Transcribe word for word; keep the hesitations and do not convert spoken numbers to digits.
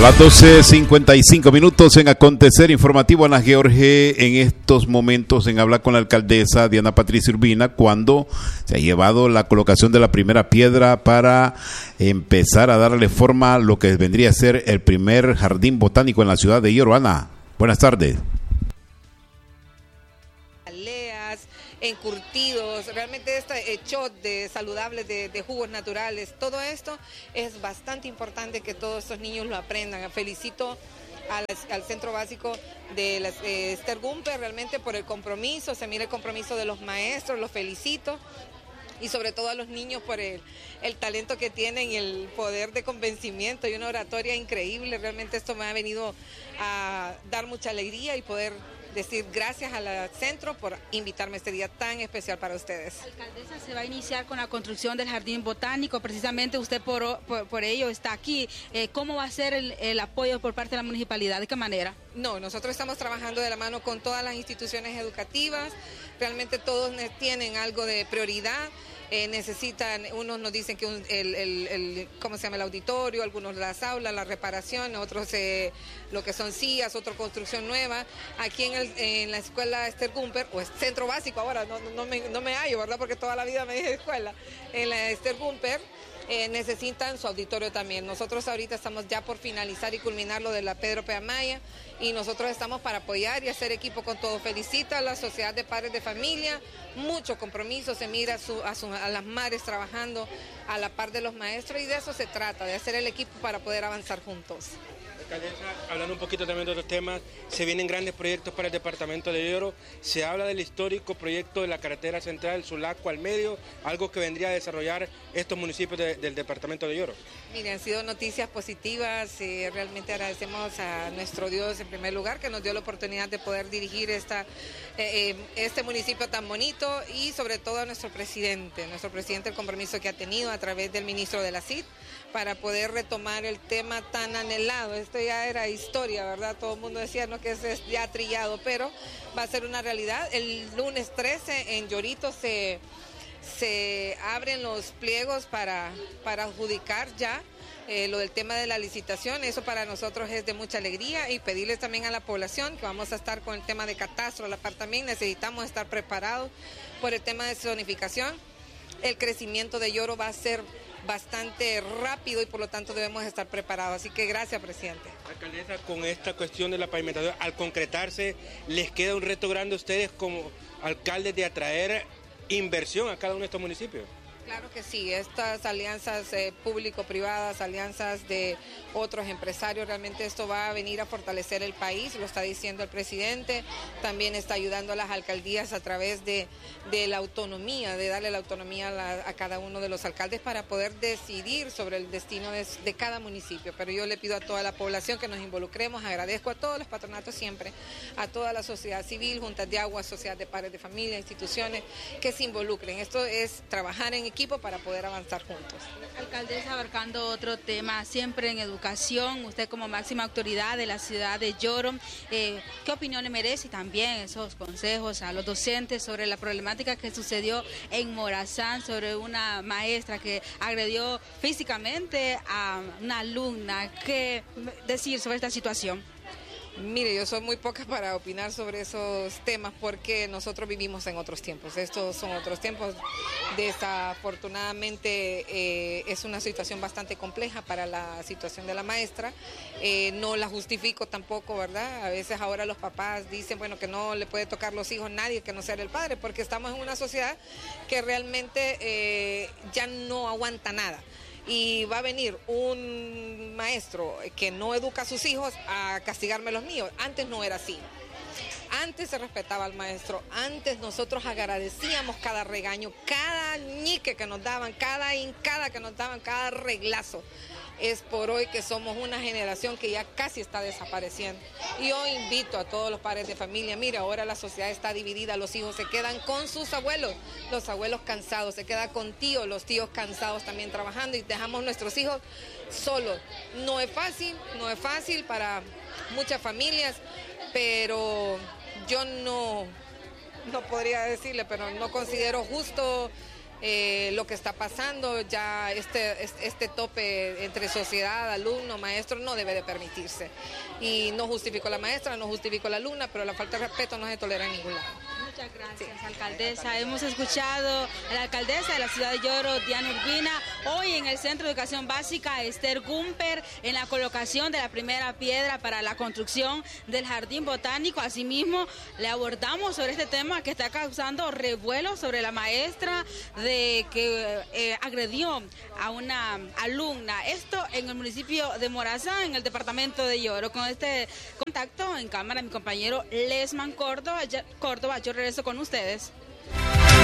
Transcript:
Las doce cincuenta y cinco minutos en Acontecer Informativo. Ana George en estos momentos en hablar con la alcaldesa Diana Patricia Urbina cuando se ha llevado la colocación de la primera piedra para empezar a darle forma a lo que vendría a ser el primer jardín botánico en la ciudad de Lloro. Ana, buenas tardes. Encurtidos, realmente este shot de saludables, de, de jugos naturales, todo esto es bastante importante que todos estos niños lo aprendan. Felicito al, al centro básico de la, eh, Esther Gumper realmente por el compromiso, se mira el compromiso de los maestros, los felicito. Y sobre todo a los niños por el, el talento que tienen y el poder de convencimiento y una oratoria increíble. Realmente esto me ha venido a dar mucha alegría y poder decir gracias al centro por invitarme a este día tan especial para ustedes. Alcaldesa, se va a iniciar con la construcción del jardín botánico, precisamente usted por, por, por ello está aquí. Eh, ¿Cómo va a ser el, el apoyo por parte de la municipalidad? ¿De qué manera? No, nosotros estamos trabajando de la mano con todas las instituciones educativas, realmente todos tienen algo de prioridad. Eh, necesitan, unos nos dicen que un, el, el, el, ¿cómo se llama? El auditorio, algunos las aulas, la reparación, otros eh, lo que son sillas, otra construcción nueva. Aquí en, el, en la escuela Esther Gumper, o es centro básico ahora, no, no, me, no me hallo, ¿verdad? Porque toda la vida me dije escuela. En la Esther Gumper eh, necesitan su auditorio también. Nosotros ahorita estamos ya por finalizar y culminar lo de la Pedro P. Amaya y nosotros estamos para apoyar y hacer equipo con todo. Felicito a la Sociedad de Padres de Familia, mucho compromiso, se mira a, su, a, su, a las madres trabajando a la par de los maestros y de eso se trata, de hacer el equipo para poder avanzar juntos. Alcaldesa, hablando un poquito también de otros temas, se vienen grandes proyectos para el departamento de Lloro, se habla del histórico proyecto de la carretera central Sulaco al medio, algo que vendría a desarrollar estos municipios de, del departamento de Lloro. Mire, han sido noticias positivas, eh, realmente agradecemos a nuestro Dios en primer lugar que nos dio la oportunidad de poder dirigir esta, eh, este municipio tan bonito y sobre todo a nuestro presidente, nuestro presidente el compromiso que ha tenido a través del ministro de la C I D para poder retomar el tema tan anhelado. Esto ya era historia, ¿verdad? Todo el mundo decía no que es ya trillado, pero va a ser una realidad. El lunes trece en Llorito se, se abren los pliegos para, para adjudicar ya eh, lo del tema de la licitación. Eso para nosotros es de mucha alegría y pedirles también a la población que vamos a estar con el tema de catastro, la par también necesitamos estar preparados por el tema de zonificación. El crecimiento de Lloro va a ser bastante rápido y por lo tanto debemos estar preparados. Así que gracias, presidente. Alcaldesa, con esta cuestión de la pavimentación, al concretarse, ¿les queda un reto grande a ustedes como alcaldes de atraer inversión a cada uno de estos municipios? Claro que sí, estas alianzas eh, público-privadas, alianzas de otros empresarios, realmente esto va a venir a fortalecer el país, lo está diciendo el presidente, también está ayudando a las alcaldías a través de, de la autonomía, de darle la autonomía a, la, a cada uno de los alcaldes para poder decidir sobre el destino de, de cada municipio. Pero yo le pido a toda la población que nos involucremos, agradezco a todos los patronatos siempre, a toda la sociedad civil, juntas de agua, sociedad de padres de familia, instituciones, que se involucren. Esto es trabajar en equipo para poder avanzar juntos. Alcaldesa, abarcando otro tema, siempre en educación, usted como máxima autoridad de la ciudad de Lloro, eh, ¿qué opinión le merece y también esos consejos a los docentes sobre la problemática que sucedió en Morazán sobre una maestra que agredió físicamente a una alumna? ¿Qué decir sobre esta situación? Mire, yo soy muy poca para opinar sobre esos temas porque nosotros vivimos en otros tiempos. Estos son otros tiempos. Desafortunadamente eh, es una situación bastante compleja para la situación de la maestra. Eh, no la justifico tampoco, ¿verdad? A veces ahora los papás dicen, bueno, que no le puede tocar los hijos a nadie que no sea el padre, porque estamos en una sociedad que realmente eh, ya no aguanta nada. Y va a venir un maestro que no educa a sus hijos a castigarme los míos. Antes no era así. Antes se respetaba al maestro, antes nosotros agradecíamos cada regaño, cada ñique que nos daban, cada hincada que nos daban, cada reglazo. Es por hoy que somos una generación que ya casi está desapareciendo. Y yo invito a todos los padres de familia, mira, ahora la sociedad está dividida, los hijos se quedan con sus abuelos, los abuelos cansados, se quedan con tíos, los tíos cansados también trabajando y dejamos nuestros hijos solos. No es fácil, no es fácil para muchas familias, pero yo no, no podría decirle, pero no considero justo eh, lo que está pasando. Ya este, este tope entre sociedad, alumno, maestro no debe de permitirse. Y no justifico a la maestra, no justifico a la alumna, pero la falta de respeto no se tolera en ningún lado. Muchas gracias, sí. Alcaldesa. Hemos escuchado a la alcaldesa de la ciudad de Yoro, Diana Urbina, hoy en el Centro de Educación Básica Esther Gumper, en la colocación de la primera piedra para la construcción del Jardín Botánico. Asimismo, le abordamos sobre este tema que está causando revuelo sobre la maestra de que eh, agredió a una alumna. Esto en el municipio de Morazán, en el departamento de Yoro. Con este contacto en cámara, mi compañero Lesman Córdoba. Córdoba, yo regreso con ustedes.